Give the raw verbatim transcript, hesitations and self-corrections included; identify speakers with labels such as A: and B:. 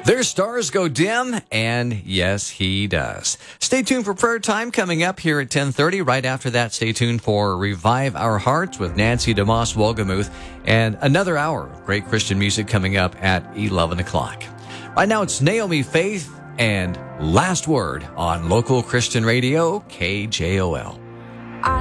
A: Their stars go dim, and yes, he does. Stay tuned for prayer time coming up here at ten thirty. Right after that, stay tuned for Revive Our Hearts with Nancy DeMoss Wolgemuth, and another hour of great Christian music coming up at eleven o'clock. Right now, it's Naomi Faith and Last Word on Local Christian Radio, K J O L.